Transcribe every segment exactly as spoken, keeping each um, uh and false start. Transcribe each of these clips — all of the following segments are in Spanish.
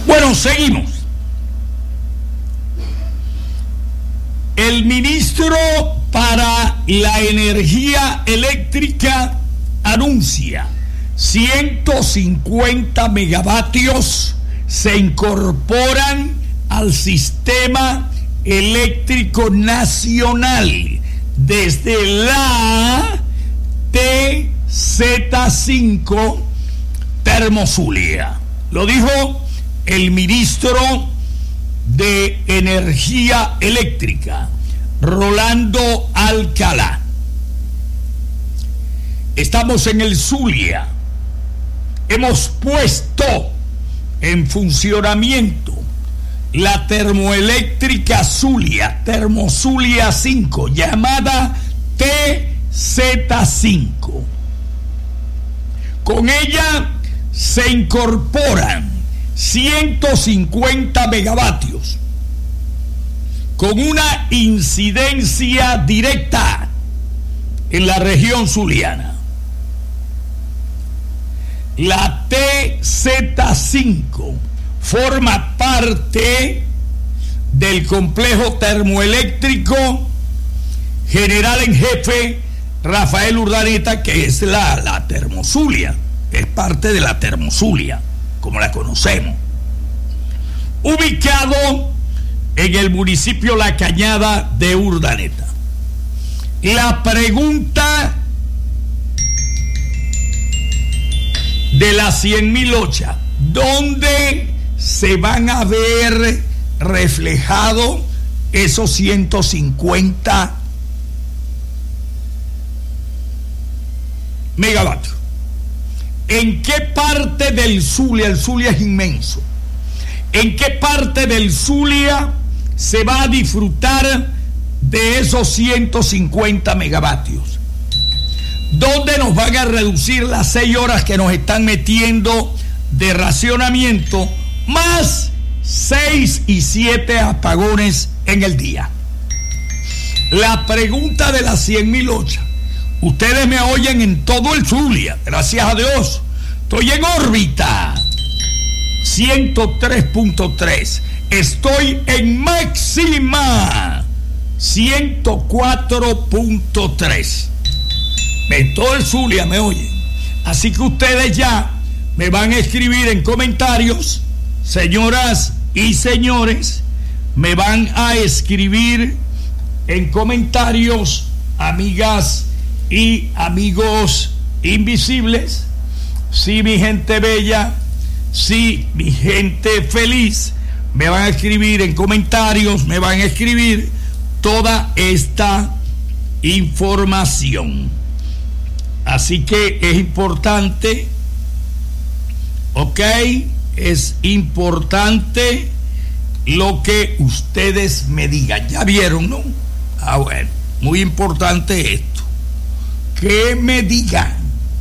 Bueno, seguimos. El ministro para la energía eléctrica anuncia ciento cincuenta megavatios se incorporan al sistema eléctrico nacional desde la T Z cinco Termozulia. Lo dijo el ministro de Energía Eléctrica, Rolando Alcalá. Estamos en el Zulia. Hemos puesto en funcionamiento la termoeléctrica Zulia, Termozulia cinco, llamada T Z cinco. Con ella se incorporan ciento cincuenta megavatios con una incidencia directa en la región zuliana. La T Z cinco forma parte del complejo termoeléctrico General en Jefe Rafael Urdaneta, que es la, la Termozulia, es parte de la Termozulia, como la conocemos, ubicado en el municipio La Cañada de Urdaneta. La pregunta de las cien mil ollas, ¿dónde se van a ver reflejados esos ciento cincuenta megavatios? ¿En qué parte del Zulia? El Zulia es inmenso. ¿En qué parte del Zulia se va a disfrutar de esos ciento cincuenta megavatios? ¿Dónde nos van a reducir las seis horas que nos están metiendo de racionamiento, más seis y siete apagones en el día? La pregunta de las cien mil ollas. Ustedes me oyen en todo el Zulia, gracias a Dios. Estoy en órbita ciento tres punto tres. Estoy en máxima ciento cuatro punto tres. En todo el Zulia me oyen. Así que ustedes ya me van a escribir en comentarios, señoras y señores, me van a escribir en comentarios, amigas y amigos invisibles, sí, mi gente bella, sí, mi gente feliz, me van a escribir en comentarios, me van a escribir toda esta información. Así que es importante, ok, es importante lo que ustedes me digan. Ya vieron, ¿no? Ah, bueno, muy importante esto. Que me digan.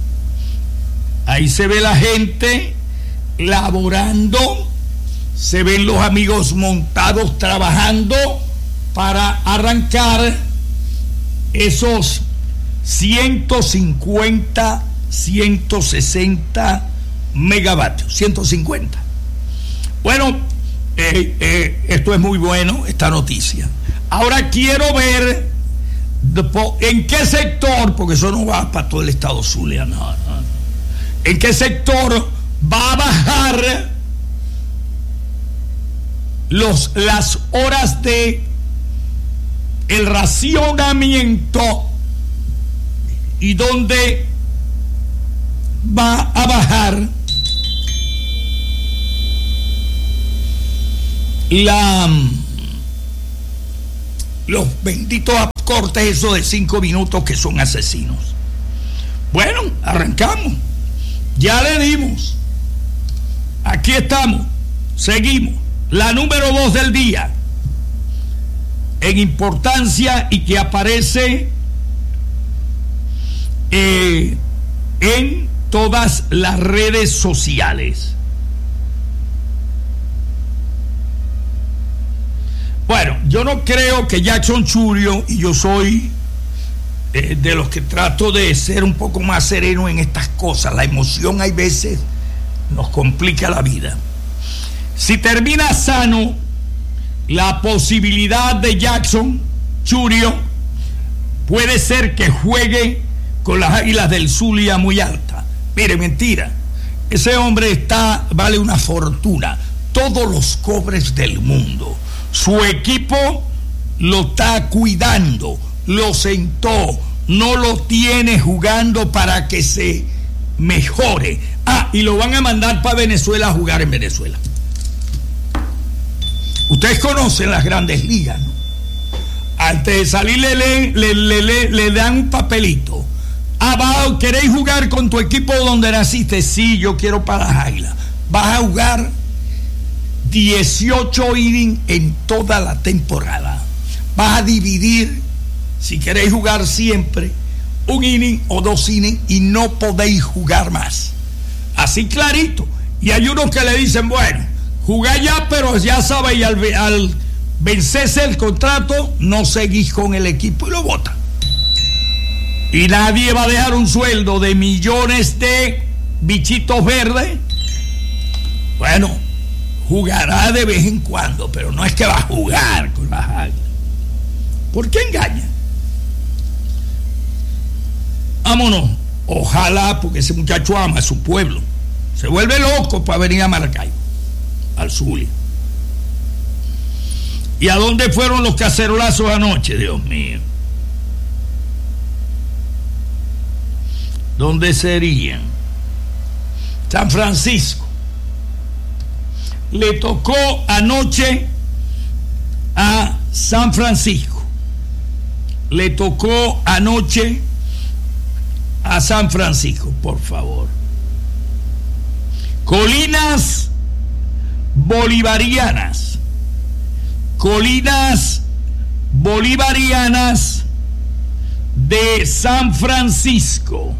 Ahí se ve la gente laborando, se ven los amigos montados trabajando para arrancar esos ciento cincuenta, ciento sesenta megavatios, ciento cincuenta. Bueno, eh, eh, esto es muy bueno, esta noticia. Ahora quiero ver en qué sector, porque eso no va para todo el estado Zulia, no, no, en qué sector va a bajar los, las horas de el racionamiento y dónde va a bajar la los benditos cortes esos de cinco minutos que son asesinos. Bueno, arrancamos, ya le dimos, aquí estamos, seguimos. La número dos del día en importancia y que aparece eh, en todas las redes sociales. Bueno, yo no creo que Jackson Churio, y yo soy eh, de los que trato de ser un poco más sereno en estas cosas, la emoción hay veces nos complica la vida. Si termina sano, la posibilidad de Jackson Churio puede ser que juegue con las Águilas del Zulia muy alta. Mire, mentira. Ese hombre está, vale una fortuna, todos los cobres del mundo. Su equipo lo está cuidando, lo sentó, no lo tiene jugando para que se mejore. Ah, y lo van a mandar para Venezuela a jugar en Venezuela. Ustedes conocen las grandes ligas, ¿no? Antes de salir le, le, le, le, le, le dan un papelito. Ah, va, ¿queréis jugar con tu equipo donde naciste? Sí, yo quiero para las Águilas. Vas a jugar dieciocho innings en toda la temporada. Vas a dividir, si queréis jugar siempre, un inning o dos innings y no podéis jugar más. Así clarito. Y hay unos que le dicen, bueno, jugá ya, pero ya sabéis, al, al vencerse el contrato, no seguís con el equipo y lo botan. Y nadie va a dejar un sueldo de millones de bichitos verdes. Bueno, jugará de vez en cuando, pero no es que va a jugar con las Águilas. ¿Por qué engaña? Vámonos. Ojalá, porque ese muchacho ama a su pueblo. Se vuelve loco para venir a Maracaibo, al Zulia. ¿Y a dónde fueron los cacerolazos anoche, Dios mío? ¿Dónde serían? San Francisco. Le tocó anoche a San Francisco. Le tocó anoche a San Francisco, por favor. Colinas bolivarianas. Colinas bolivarianas de San Francisco.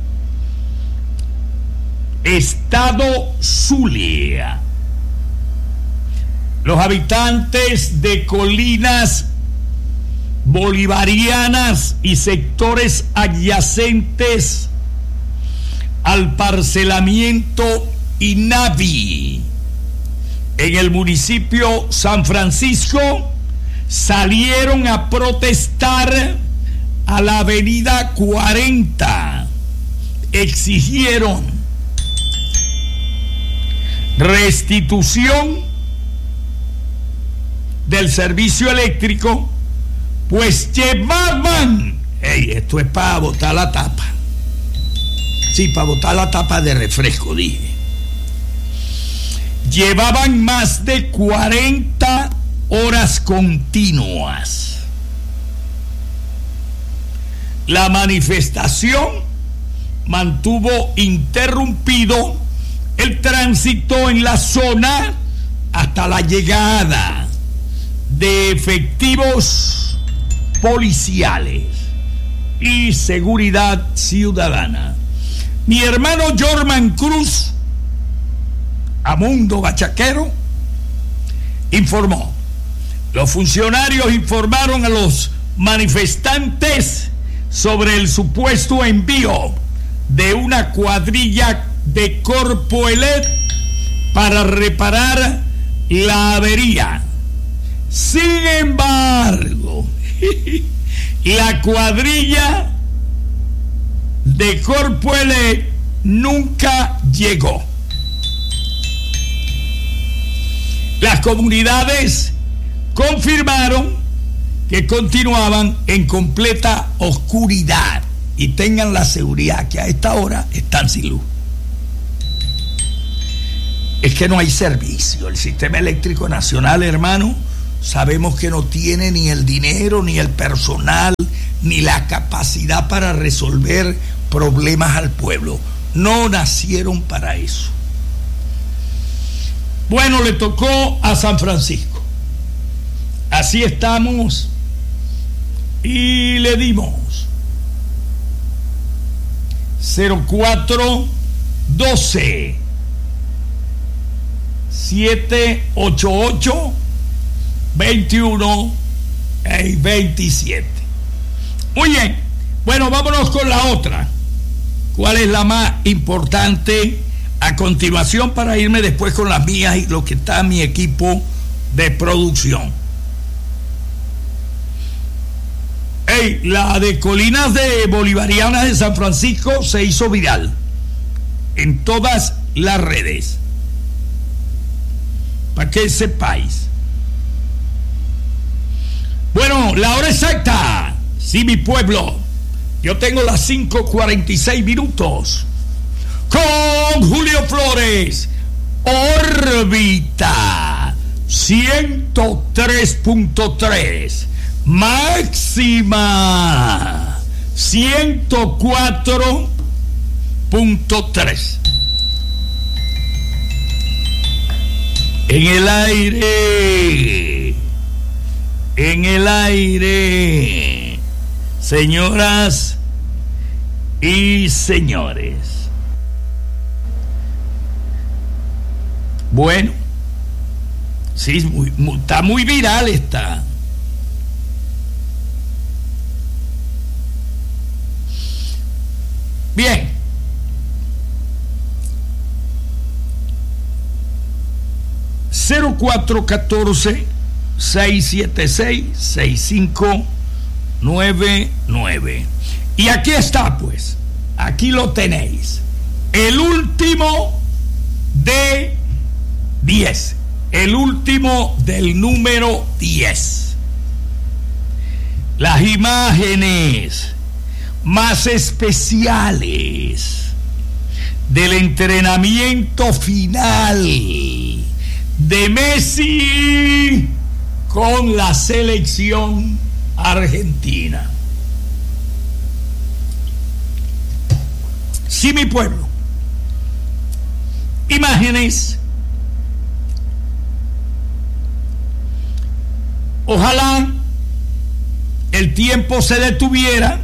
Estado Zulia. Los habitantes de colinas bolivarianas y sectores adyacentes al parcelamiento Inavi en el municipio San Francisco salieron a protestar a la avenida cuarenta. Exigieron restitución del servicio eléctrico, pues llevaban, hey, esto es para botar la tapa, sí, para botar la tapa de refresco, dije, llevaban más de cuarenta horas continuas. La manifestación mantuvo interrumpido el tránsito en la zona hasta la llegada de efectivos policiales y seguridad ciudadana. Mi hermano Jorman Cruz, Amundo Bachaquero, informó. Los funcionarios informaron a los manifestantes sobre el supuesto envío de una cuadrilla de Corpoelec para reparar la avería. Sin embargo, la cuadrilla de Corpoelec nunca llegó. Las comunidades confirmaron que continuaban en completa oscuridad y tengan la seguridad que a esta hora están sin luz. Es que no hay servicio. El sistema eléctrico nacional, hermano, sabemos que no tiene ni el dinero, ni el personal, ni la capacidad para resolver problemas al pueblo. No nacieron para eso. Bueno, le tocó a San Francisco. Así estamos y le dimos cero cuatro doce siete ocho ocho veintiuno y veintisiete. Muy bien, bueno, vámonos con la otra. ¿Cuál es la más importante a continuación para irme después con las mías y lo que está mi equipo de producción. Hey, la de Colinas de Bolivarianas de San Francisco se hizo viral en todas las redes, para que sepáis. Bueno, la hora exacta, sí, mi pueblo, yo tengo las cinco cuarenta y seis minutos con Julio Flores, órbita ciento tres punto tres, máxima ciento cuatro punto tres. En el aire, en el aire, señoras y señores. Bueno, sí, muy, muy, está muy viral esta. Bien. cero cuatro uno cuatro, seis siete seis, seis cinco nueve nueve. Y aquí está, pues. Aquí lo tenéis. El último de diez. El último del número diez. Las imágenes más especiales del entrenamiento final de Messi con la selección argentina. Sí, mi pueblo. Imágenes. Ojalá el tiempo se detuviera,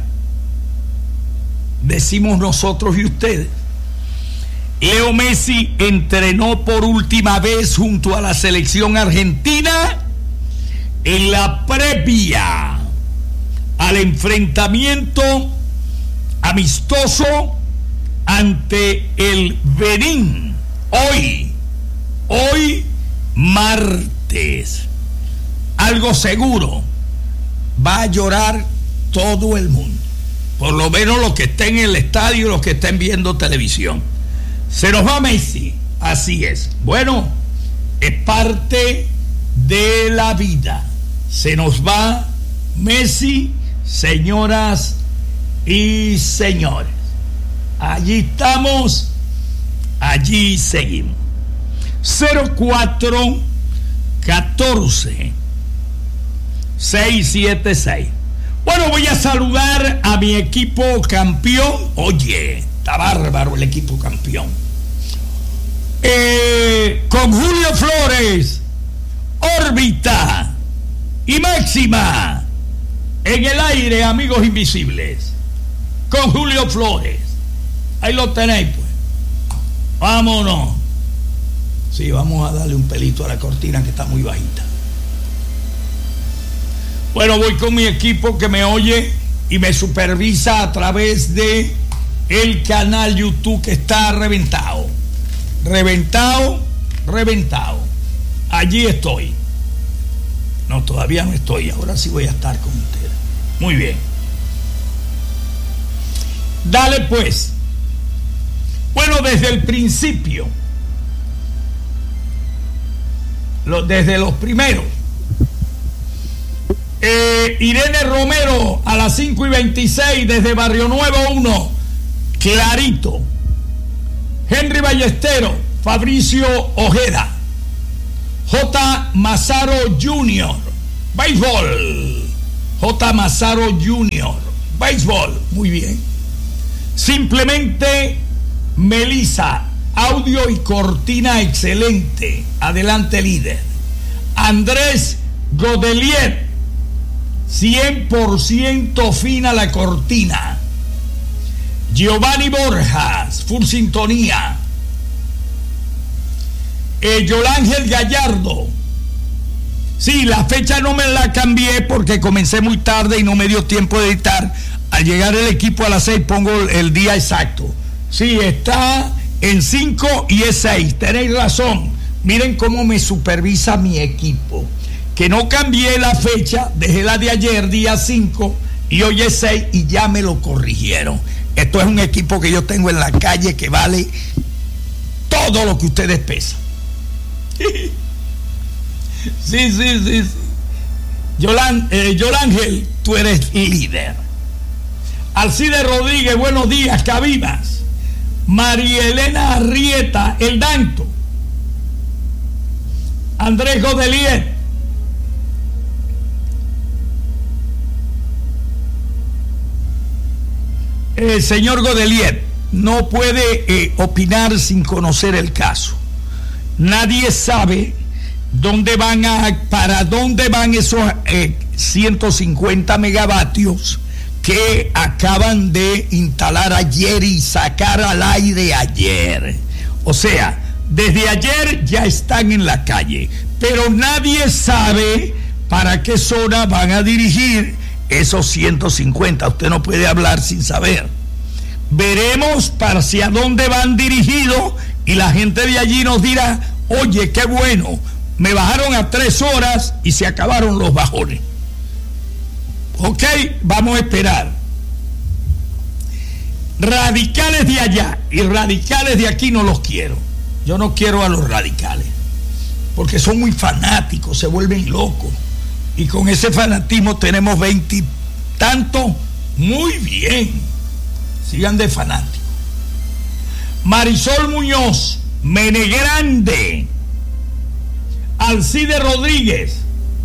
decimos nosotros y ustedes. Leo Messi entrenó por última vez junto a la selección argentina en la previa al enfrentamiento amistoso ante el Benín. Hoy, hoy martes. Algo seguro, va a llorar todo el mundo. Por lo menos los que estén en el estadio y los que estén viendo televisión. Se nos va Messi, así es. Bueno, es parte de la vida. Se nos va Messi, señoras y señores. Allí estamos, allí seguimos. cero cuatro catorce seis siete seis. Bueno, voy a saludar a mi equipo campeón. Oye, está bárbaro el equipo campeón. Eh, con Julio Flores, órbita y máxima en el aire, amigos invisibles. Con Julio Flores. Ahí lo tenéis, pues. Vámonos. Sí, vamos a darle un pelito a la cortina que está muy bajita. Bueno, voy con mi equipo que me oye y me supervisa a través de el canal YouTube que está reventado. Reventado, reventado. Allí estoy. No, todavía no estoy. Ahora sí voy a estar con ustedes. Muy bien. Dale pues. Bueno, desde el principio, lo, desde los primeros. Eh, Irene Romero a las cinco y veintiséis desde Barrio Nuevo uno, clarito. Henry Ballestero, Fabricio Ojeda, J. Mazaro junior, béisbol. J. Mazaro junior, béisbol, muy bien. Simplemente Melissa, audio y cortina excelente, adelante líder. Andrés Godelier, cien por ciento fina la cortina. Giovanni Borjas, full sintonía. Eh, Yolángel Gallardo. Sí, la fecha no me la cambié porque comencé muy tarde y no me dio tiempo de editar. Al llegar el equipo a las seis pongo el día exacto. Sí, está en cinco y es seis. Tenéis razón. Miren cómo me supervisa mi equipo. Que no cambié la fecha, dejé la de ayer, día cinco, y hoy es seis, y ya me lo corrigieron. Esto es un equipo que yo tengo en la calle que vale todo lo que ustedes pesan. Sí, sí, sí, sí. Yolan, eh, Yolángel, tú eres líder. Alcide Rodríguez, buenos días, Cabimas. María Elena Arrieta, El Danto. Andrés Godelier. Eh, señor Godelier, no puede eh, opinar sin conocer el caso. Nadie sabe dónde van a, para dónde van esos eh, ciento cincuenta megavatios que acaban de instalar ayer y sacar al aire ayer. O sea, desde ayer ya están en la calle, pero nadie sabe para qué zona van a dirigir esos ciento cincuenta. Usted no puede hablar sin saber. Veremos para hacia dónde van dirigidos y la gente de allí nos dirá: oye, qué bueno, me bajaron a tres horas y se acabaron los bajones. Ok, vamos a esperar. Radicales de allá y radicales de aquí no los quiero. Yo no quiero a los radicales, porque son muy fanáticos, se vuelven locos. Y con ese fanatismo tenemos veintitantos. Muy bien, sigan de fanáticos. Marisol Muñoz, Menegrande. Alcide Rodríguez,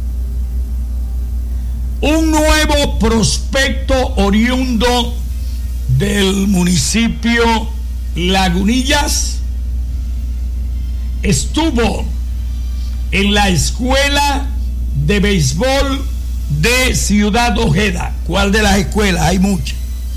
un nuevo prospecto oriundo del municipio Lagunillas estuvo en la escuela de béisbol de Ciudad Ojeda. ¿Cuál de las escuelas? Hay muchas.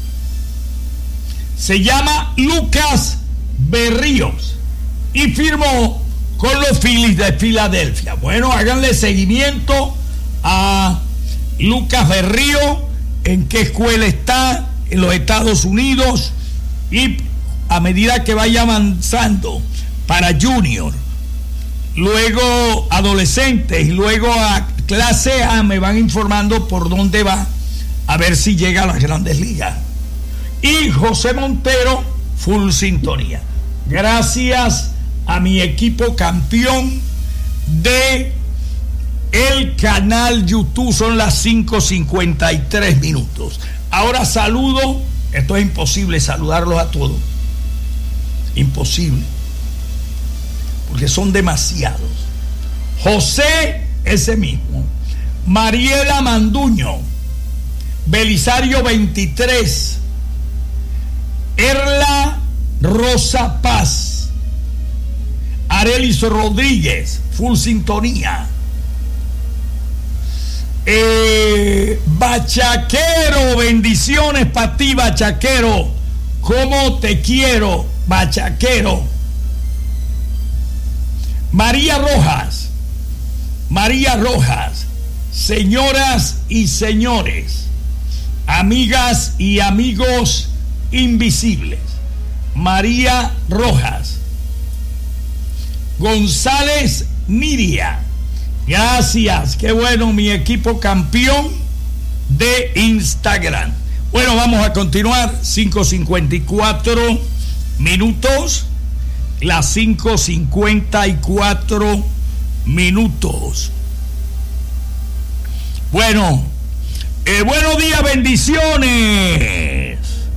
Se llama Lucas Berríos y firmó con los Phillies de Filadelfia. Bueno, háganle seguimiento a Lucas Berríos, en qué escuela está en los Estados Unidos, y a medida que vaya avanzando para junior, luego adolescentes y luego a clase A, me van informando por dónde va, a ver si llega a las grandes ligas. Y José Montero, full sintonía. Gracias a mi equipo campeón de el canal YouTube. Son las cinco cincuenta y tres minutos. Ahora saludo, esto es imposible saludarlos a todos, imposible, porque son demasiados. José, ese mismo. Mariela Manduño, Belisario veintitrés, Erla Rosa Paz, Arelis Rodríguez, full sintonía. Eh, Bachaquero, bendiciones para ti, Bachaquero. ¿Cómo te quiero, Bachaquero? María Rojas, María Rojas, señoras y señores, amigas y amigos invisibles, María Rojas. González Niria, gracias, qué bueno, mi equipo campeón de Instagram. Bueno, vamos a continuar, cinco cincuenta y cuatro minutos, las cinco cincuenta y cuatro minutos. Bueno, eh, buenos días, bendiciones.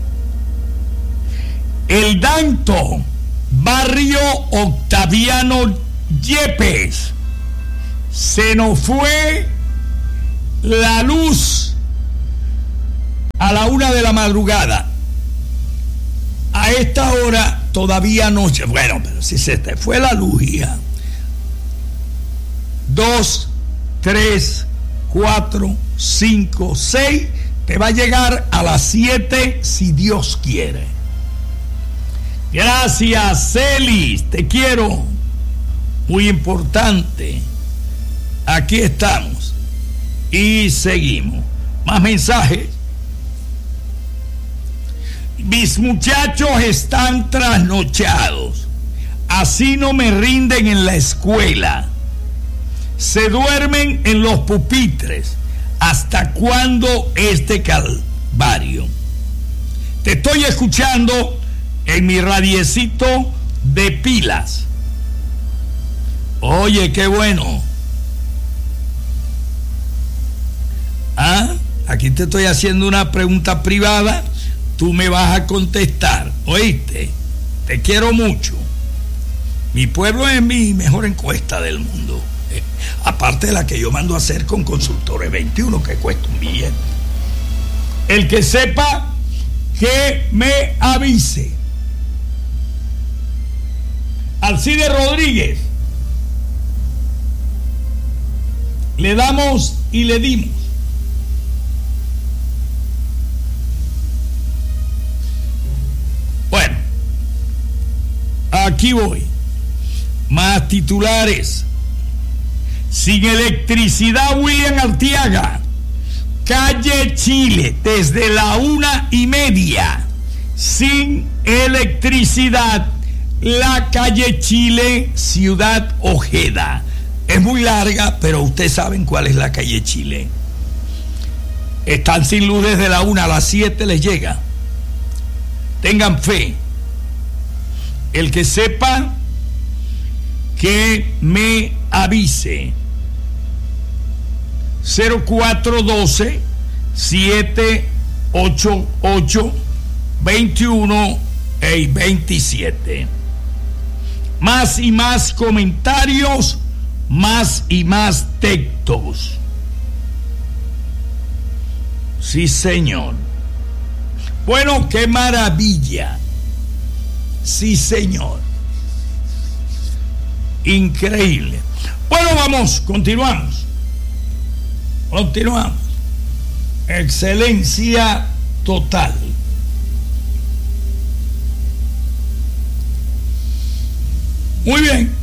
El Danto, barrio Octaviano Yepes. Se nos fue la luz a la una de la madrugada. A esta hora todavía no. Bueno, pero si se te fue la luz, hija. Dos, tres, cuatro, cinco, seis. Te va a llegar a las siete si Dios quiere. Gracias, Celis, te quiero. Muy importante. Aquí estamos y seguimos. Más mensajes. Mis muchachos están trasnochados. así no me rinden en la escuela. Se duermen en los pupitres. ¿Hasta cuándo este calvario? Te estoy escuchando en mi radiecito de pilas. Oye, qué bueno. Ah, aquí te estoy haciendo una pregunta privada. Tú me vas a contestar. ¿Oíste? Te quiero mucho. Mi pueblo es mi mejor encuesta del mundo. Eh, aparte de la que yo mando a hacer con Consultores veintiuno, que cuesta un billete. El que sepa, que me avise. Alcide Rodríguez. Le damos y le dimos. Bueno, aquí voy. Más titulares. Sin electricidad, William Arteaga. Calle Chile, desde la una y media. Sin electricidad, la calle Chile, Ciudad Ojeda. Es muy larga, pero ustedes saben cuál es la calle Chile. Están sin luz desde la una a las siete, les llega. Tengan fe. El que sepa, que me avise. cero cuatro uno dos, siete ocho ocho, dos uno veintisiete. Más y más comentarios, más y más textos. Sí, señor. Bueno, qué maravilla. Sí, señor. Increíble. Bueno, vamos, continuamos. Continuamos. Excelencia total. Muy bien.